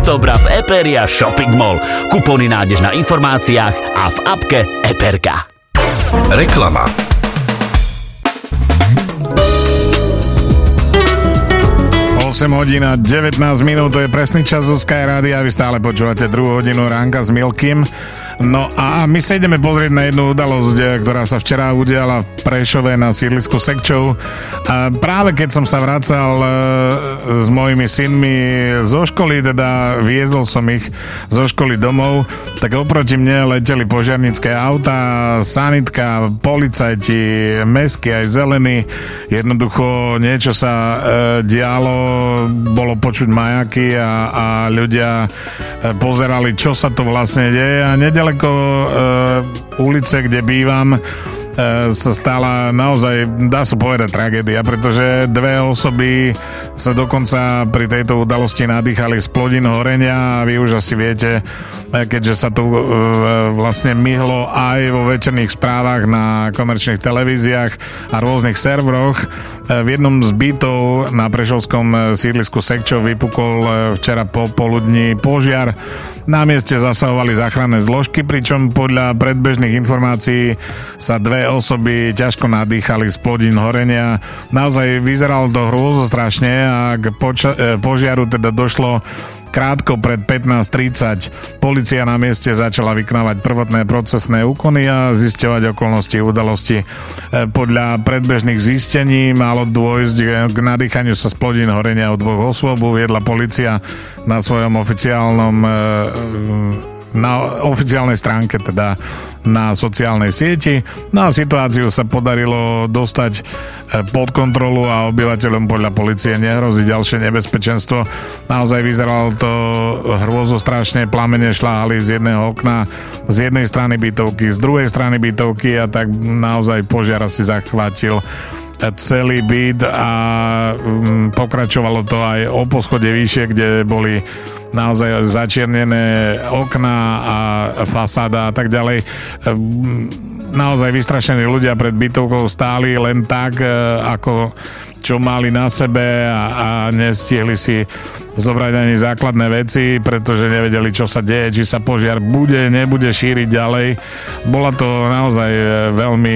októbra v Eperia Shopping Mall. Kupóny nájdeš na informáciách a v appke Eperka. Reklama. Hodín a 19 minút, to je presný čas zo Sky Rádia a vy stále počúvate druhú hodinu Ránka s Milkym. No a my sa ideme pozrieť na jednu udalosť, ktorá sa včera udiala v Prešove na sídlisku Sekčov. A práve keď som sa vracal s mojimi synmi zo školy, teda viezol som ich zo školy domov, tak oproti mne leteli požiarnické autá, sanitka, policajti, mestskí aj zelení. Jednoducho niečo sa dialo, bolo počuť majaky a ľudia pozerali, čo sa to vlastne deje a nedaleko ulice, kde bývam, sa stala naozaj, dá sa povedať, tragédia, pretože dve osoby sa dokonca pri tejto udalosti nadýchali z plodín horenia a vy už asi viete, keďže sa tu vlastne myhlo aj vo večerných správach na komerčných televíziách a rôznych serveroch. V jednom z bytov na prešovskom sídlisku Sekčov vypukol včera popoludní požiar. Na mieste zasahovali záchranné zložky, pričom podľa predbežných informácií sa dve osoby ťažko nadýchali z plodín horenia. Naozaj vyzeralo to hrôzostrašne a k požiaru teda došlo krátko pred 15:30. Polícia na mieste začala vykonávať prvotné procesné úkony a zisťovať okolnosti udalosti. Podľa predbežných zistení malo dôjsť k nadýchaniu sa z plodín horenia u dvoch osôb, uviedla polícia na svojom na oficiálnej stránke, teda na sociálnej sieti. No a situáciu sa podarilo dostať pod kontrolu a obyvateľom podľa polície nehrozí ďalšie nebezpečenstvo. Naozaj vyzeralo to hrôzostrašne, plamene šľahali z jedného okna, z jednej strany bytovky, z druhej strany bytovky a tak naozaj požiar si zachvátil celý byt a pokračovalo to aj o poschode vyššie, kde boli naozaj začiernené okná a fasáda a tak ďalej. Naozaj vystrašení ľudia pred bytovkou stáli len tak, ako čo mali na sebe a nestihli si zobrať ani základné veci, pretože nevedeli, čo sa deje, či sa požiar nebude šíriť ďalej. Bola to naozaj veľmi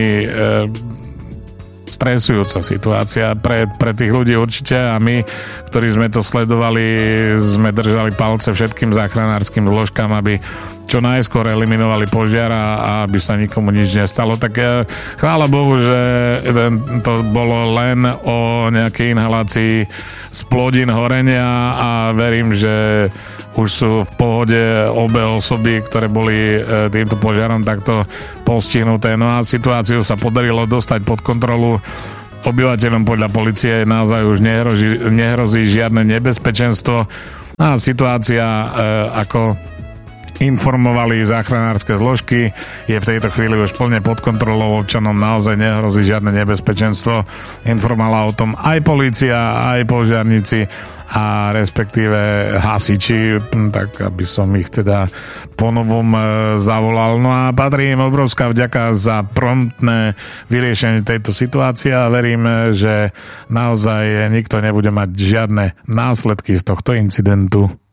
stresujúca situácia pre tých ľudí určite a my, ktorí sme to sledovali, sme držali palce všetkým záchranárskym zložkám, aby čo najskôr eliminovali požiar a aby sa nikomu nič nestalo. Tak chvála Bohu, že to bolo len o nejakej inhalácii z plodín horenia a verím, že už sú v pohode obe osoby, ktoré boli týmto požiarom takto postihnuté. No a situáciu sa podarilo dostať pod kontrolu. Obyvateľom podľa polície naozaj už nehrozí žiadne nebezpečenstvo. A situácia, ako informovali záchranárske zložky, je v tejto chvíli už plne pod kontrolou, občanom naozaj nehrozí žiadne nebezpečenstvo. Informovala o tom aj polícia, aj požiarníci a respektíve hasiči, tak aby som ich teda ponovom zavolal. No a patrí im obrovská vďaka za promptné vyriešenie tejto situácie a verím, že naozaj nikto nebude mať žiadne následky z tohto incidentu.